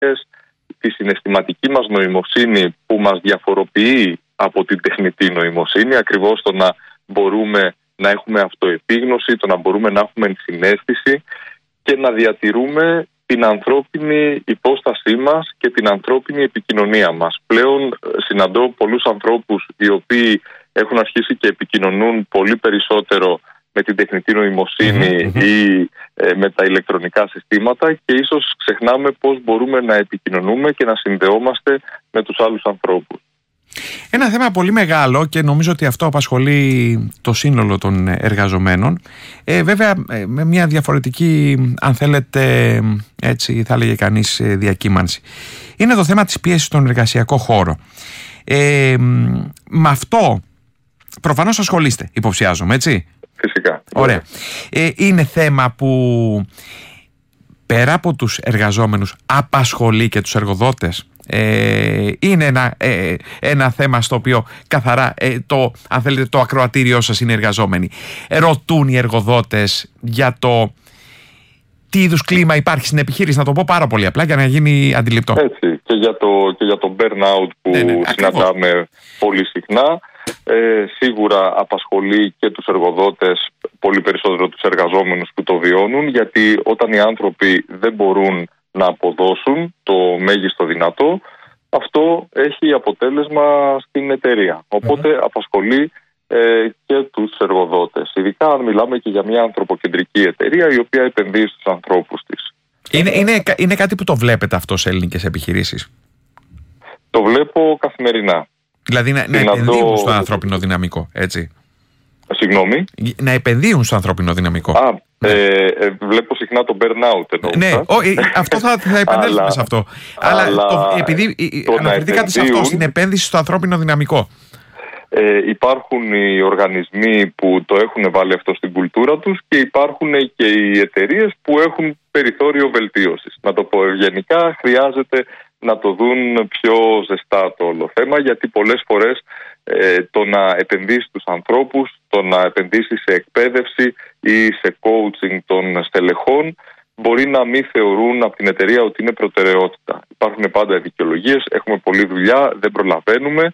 τη συναισθηματική μας νοημοσύνη που μας διαφοροποιεί από την τεχνητή νοημοσύνη, ακριβώς το να μπορούμε να έχουμε αυτοεπίγνωση, το να μπορούμε να έχουμε ενσυναίσθηση και να διατηρούμε την ανθρώπινη υπόστασή μας και την ανθρώπινη επικοινωνία μας. Πλέον συναντώ πολλούς ανθρώπους οι οποίοι έχουν αρχίσει και επικοινωνούν πολύ περισσότερο με την τεχνητή νοημοσύνη ή με τα ηλεκτρονικά συστήματα και ίσως ξεχνάμε πώς μπορούμε να επικοινωνούμε και να συνδεόμαστε με τους άλλους ανθρώπους. Ένα θέμα πολύ μεγάλο και νομίζω ότι αυτό απασχολεί το σύνολο των εργαζομένων, βέβαια με μια διαφορετική, αν θέλετε, έτσι θα έλεγε κανείς, διακύμανση. Είναι το θέμα της πίεσης στον εργασιακό χώρο. Με αυτό προφανώς ασχολείστε, υποψιάζομαι, έτσι. Φυσικά. Ωραία. Είναι θέμα που πέρα από τους εργαζόμενους απασχολεί και τους εργοδότες. Είναι ένα θέμα στο οποίο καθαρά αν θέλετε, το ακροατήριό σας είναι εργαζόμενοι. Ρωτούν οι εργοδότες για το τι είδους κλίμα υπάρχει στην επιχείρηση, να το πω πάρα πολύ απλά για να γίνει αντιληπτό. Έτσι, και για το burnout που συναντάμε πολύ συχνά. Σίγουρα απασχολεί και τους εργοδότες πολύ περισσότερο τους εργαζόμενους που το βιώνουν, γιατί όταν οι άνθρωποι δεν μπορούν να αποδώσουν το μέγιστο δυνατό, αυτό έχει αποτέλεσμα στην εταιρεία. Οπότε απασχολεί και τους εργοδότες. Ειδικά αν μιλάμε και για μια ανθρωποκεντρική εταιρεία η οποία επενδύει στους ανθρώπους της. Είναι κάτι που το βλέπετε αυτό σε ελληνικές επιχειρήσεις? Το βλέπω καθημερινά. Δηλαδή να επενδύουν στο ανθρώπινο δυναμικό, έτσι. Συγγνώμη. Να επενδύουν στο ανθρώπινο δυναμικό. Βλέπω συχνά το burnout. Ναι, αυτό θα επανέλθουμε σε αυτό. Αλλά επειδή αναφερθήκατε σε αυτό, στην επένδυση στο ανθρώπινο δυναμικό. Υπάρχουν οι οργανισμοί που το έχουν βάλει αυτό στην κουλτούρα τους και υπάρχουν και οι εταιρείες που έχουν περιθώριο βελτίωσης. Να το πω ευγενικά, χρειάζεται να το δουν πιο ζεστά το όλο θέμα, γιατί πολλές φορές το να επενδύσει στους ανθρώπους, το να επενδύσει σε εκπαίδευση ή σε coaching των στελεχών μπορεί να μην θεωρούν από την εταιρεία ότι είναι προτεραιότητα. Υπάρχουν πάντα δικαιολογίες, έχουμε πολλή δουλειά, δεν προλαβαίνουμε,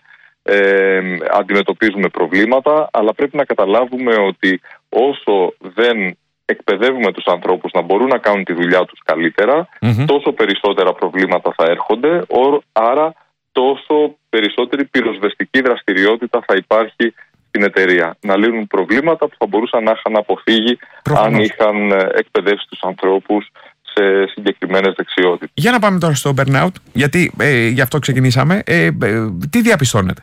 αντιμετωπίζουμε προβλήματα, αλλά πρέπει να καταλάβουμε ότι όσο δεν εκπαιδεύουμε τους ανθρώπους να μπορούν να κάνουν τη δουλειά τους καλύτερα, τόσο περισσότερα προβλήματα θα έρχονται, άρα τόσο περισσότερη πυροσβεστική δραστηριότητα θα υπάρχει στην εταιρεία. Να λύνουν προβλήματα που θα μπορούσαν να είχαν αποφύγει αν είχαν εκπαιδεύσει τους ανθρώπους σε συγκεκριμένες δεξιότητες. Για να πάμε τώρα στο burnout, γιατί γι' αυτό ξεκινήσαμε. Τι διαπιστώνετε?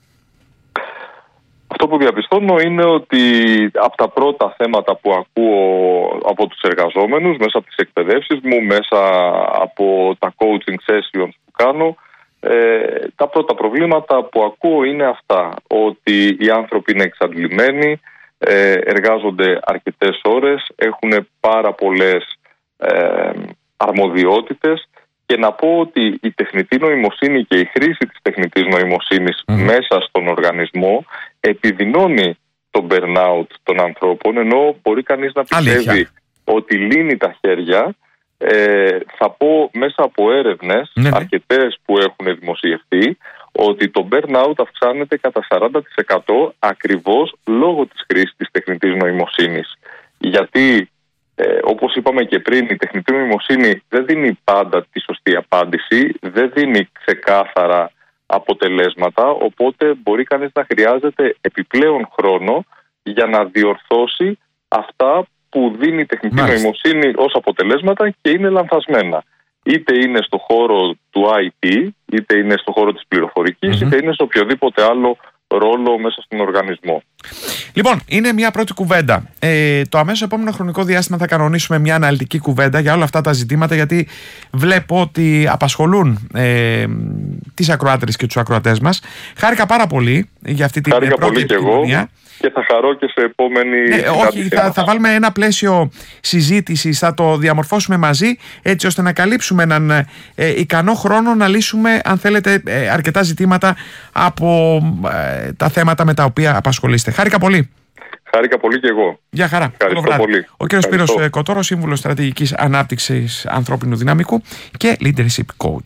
Αυτό που διαπιστώνω είναι ότι από τα πρώτα θέματα που ακούω από τους εργαζόμενους, μέσα από τις εκπαιδεύσεις μου, μέσα από τα coaching sessions που κάνω, τα πρώτα προβλήματα που ακούω είναι αυτά. Ότι οι άνθρωποι είναι εξαντλημένοι, εργάζονται αρκετές ώρες, έχουν πάρα πολλές αρμοδιότητες. Και να πω ότι η τεχνητή νοημοσύνη και η χρήση της τεχνητής νοημοσύνης μέσα στον οργανισμό επιδεινώνει το burnout των ανθρώπων, ενώ μπορεί κανείς να πιστεύει ότι λύνει τα χέρια. Θα πω μέσα από έρευνες αρκετές που έχουν δημοσιευτεί ότι το burnout αυξάνεται κατά 40% ακριβώς λόγω της χρήσης της τεχνητής νοημοσύνης. Γιατί όπως είπαμε και πριν, η τεχνητή νοημοσύνη δεν δίνει πάντα τη σωστή απάντηση, δεν δίνει ξεκάθαρα αποτελέσματα, οπότε μπορεί κανείς να χρειάζεται επιπλέον χρόνο για να διορθώσει αυτά που δίνει η τεχνητή νοημοσύνη ως αποτελέσματα και είναι λανθασμένα. Είτε είναι στο χώρο του IT, είτε είναι στο χώρο της πληροφορικής, είτε είναι σε οποιοδήποτε άλλο ρόλο μέσα στον οργανισμό. Λοιπόν, είναι μια πρώτη κουβέντα. Το αμέσως επόμενο χρονικό διάστημα θα κανονίσουμε μια αναλυτική κουβέντα για όλα αυτά τα ζητήματα, γιατί βλέπω ότι απασχολούν τις ακροάτερες και τους ακροατές μας. Χάρηκα πάρα πολύ για αυτή την πρώτη επικοινωνία. Και θα χαρώ και σε επόμενη όχι, θα βάλουμε ένα πλαίσιο συζήτησης, θα το διαμορφώσουμε μαζί, έτσι ώστε να καλύψουμε έναν ικανό χρόνο να λύσουμε, αν θέλετε, αρκετά ζητήματα από τα θέματα με τα οποία απασχολείστε. Χάρηκα πολύ. Χάρηκα πολύ και εγώ. Γεια χαρά. Ευχαριστώ πολύ. Ο κ. Σπύρος Κοτώρος, σύμβουλος στρατηγικής ανάπτυξης ανθρώπινου δυναμικού και leadership coach.